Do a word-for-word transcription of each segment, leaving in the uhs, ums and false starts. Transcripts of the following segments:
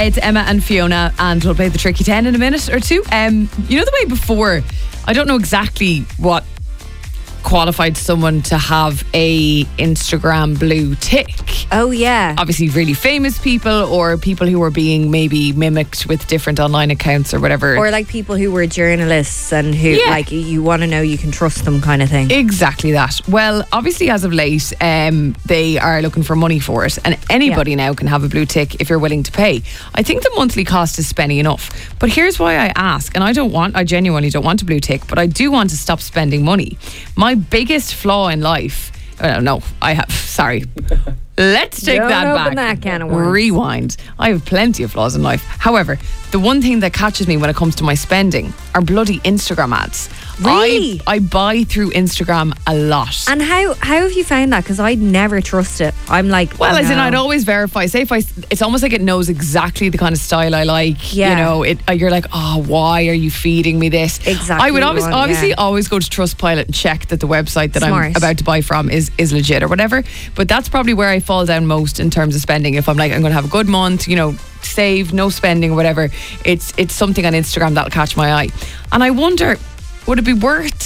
it's Emma and Fiona, and we'll play the Tricky ten in a minute or two. Um, you know the way before, I don't know exactly what qualified someone to have a Instagram blue tick. Oh yeah. Obviously really famous people, or people who were being maybe mimicked with different online accounts or whatever. Or like people who were journalists and who Yeah. like you want to know you can trust them kind of thing. Exactly that. Well, obviously as of late, um, they are looking for money for it, and anybody now can have a blue tick if you're willing to pay. I think the monthly cost is spenny enough, but here's why I ask, and I don't want, I genuinely don't want a blue tick, but I do want to stop spending money. My biggest flaw in life, oh, no, I have, sorry. Let's take Don't that open back. that can of worms. Rewind. I have plenty of flaws in life. However, the one thing that catches me when it comes to my spending are bloody Instagram ads. Really? I, I buy through Instagram a lot. And how how have you found that? Because I'd never trust it. I'm like, Well, oh, as in, no. I'd always verify. Say if I, it's almost like it knows exactly the kind of style I like. Yeah. You know, it. You're like, oh, why are you feeding me this? Exactly I would what you always, want, obviously, yeah. always go to Trustpilot and check that the website that Smart. I'm about to buy from is is legit or whatever. But that's probably where I fall down most in terms of spending. If I'm like, I'm going to have a good month, you know, save, no spending or whatever. It's it's something on Instagram that'll catch my eye, and I wonder, would it be worth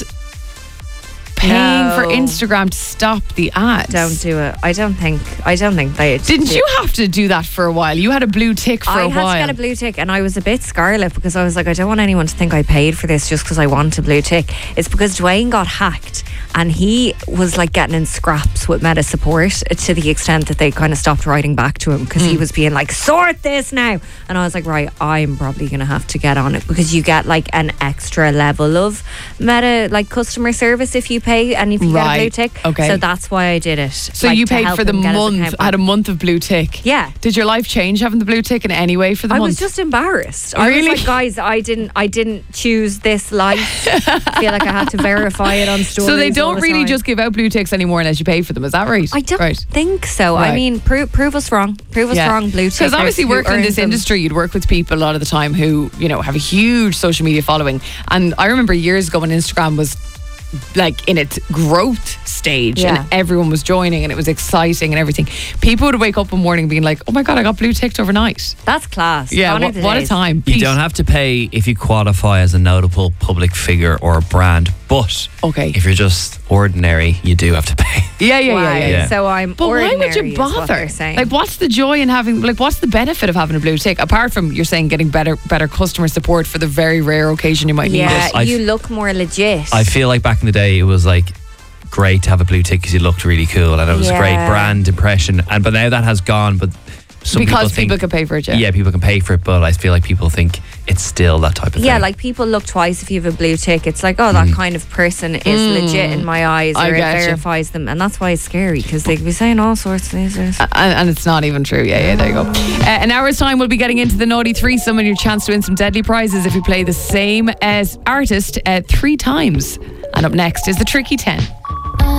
paying No. for Instagram to stop the ads? Don't do it. I don't think. I don't think they. Didn't you have to do that for a while? You had a blue tick for I a had while. to get a blue tick, and I was a bit scarlet because I was like, I don't want anyone to think I paid for this just because I want a blue tick. It's because Dwayne got hacked, and he was like getting in scraps with Meta support to the extent that they kind of stopped writing back to him because Mm. he was being like, sort this now. And I was like, right, I'm probably going to have to get on it because you get like an extra level of Meta like customer service if you pay and if you get a blue Right, tick. okay. So that's why I did it. So like, you to paid help for the him get his month, account had a back. month of blue tick. Yeah. Did your life change having the blue tick in any way for the I month? was just embarrassed. I Really? was like, guys, I didn't I didn't choose this life. I feel like I had to verify it on stories. so they all don't the really time. just give out blue ticks anymore unless you pay for them. Is that right? I don't Right. think so. Right. I mean, prove, prove us wrong. Prove us wrong, blue tickers. Because obviously who working in earn this them. industry, you'd work with people a lot of the time who, you know, have a huge social media following. And I remember years ago when Instagram was like in its growth stage Yeah. and everyone was joining and it was exciting and everything. People would wake up one morning being like, oh my God, I got blue ticked overnight. That's class. Yeah, Gone are what, the what a days. time. You Pete. don't have to pay if you qualify as a notable public figure or a brand, but Okay. if you're just ordinary, you do have to pay. Yeah, yeah, yeah, Why? yeah. yeah. So I'm But why would ordinary you is what bother? they're saying. Like, what's the joy in having? Like, what's the benefit of having a blue tick apart from you're saying getting better, better customer support for the very rare occasion you might need yeah, it? I- you look more legit. I feel like back in the day, it was like great to have a blue tick because you looked really cool and it was a great Yeah. brand impression. And but now that has gone. But some Because people, people think, can pay for it. Yeah. yeah, people can pay for it. But I feel like people think it's still that type of yeah, thing. like people look twice if you have a blue tick. It's like, oh, that kind of person is legit in my eyes, Mm. I or it get you. verifies them, and that's why it's scary because they can be saying all sorts of things. And, and it's not even true. Yeah, yeah, there you go. Uh, an hour's time, we'll be getting into the Naughty Threesome and your chance to win some deadly prizes if you play the same as artist uh, three times. And up next is the Tricky ten.